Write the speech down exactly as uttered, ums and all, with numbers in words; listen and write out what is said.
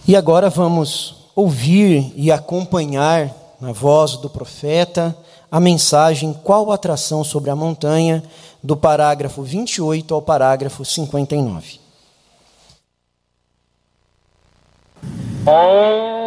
E agora vamos ouvir e acompanhar na voz do profeta a mensagem Qual a atração sobre a montanha, do parágrafo vinte e oito ao parágrafo cinquenta e nove. Oh.